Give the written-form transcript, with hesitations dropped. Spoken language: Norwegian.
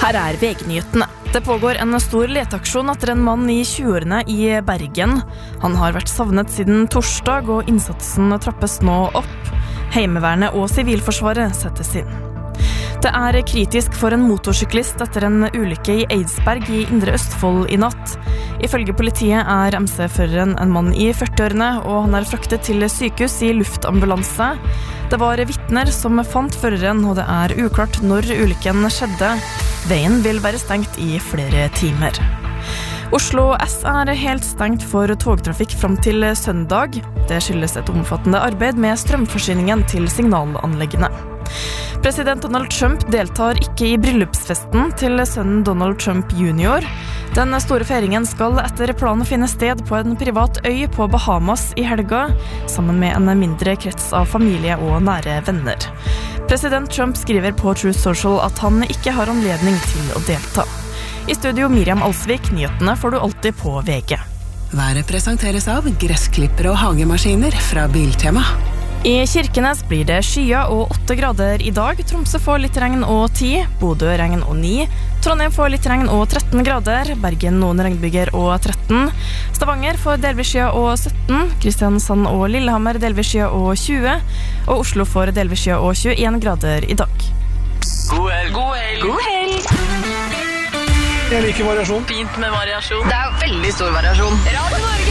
Her VG-nyhetene. Det pågår en stor leteaksjon etter en mann i 20-årene i Bergen. Han har vært savnet siden torsdag, og innsatsen trappes nå opp. Heimevernet og Sivilforsvaret settes inn. Det kritisk for en motorsyklist etter en ulykke i Eidsberg i Indre Østfold i natt. Ifølge politiet MC-føreren en mann i 40-årene, og han fraktet til sykehus i luftambulanse. Det var vitner som fant føreren, og det uklart når ulykken skjedde. Veien vil være stengt i flere timer. Oslo S helt stengt for togtrafikk fram til søndag. Det skyldes et omfattende arbeid med strømforsyningen til signalanleggene. President Donald Trump deltar ikke i bryllupsfesten til sønnen Donald Trump Jr. Den store feiringen skal etter planen finne sted på en privat øy på Bahamas i helga, sammen med en mindre krets av familie og nære venner. President Trump skriver på Truth Social at han ikke har anledning til å delta. I studio Miriam Alsvik, nyhetene får du alltid på VG. Været presenteres av gressklippere og hagemaskiner fra Biltema. I Kirkenes blir det skya og 8 grader i dag. Tromsø får litt regn og 10, Bodø regn og 9, Trondheim får litt regn og 13 grader, Bergen noen regnbyger og 13, Stavanger får delvis skya og 17, Kristiansand og Lillehammer delvis skya og 20, og Oslo får delvis skya og 21 grader i dag. God helg! God helg! God helg! Jeg liker variasjon. Fint med variasjon. Det veldig stor variasjon. Radio Norge!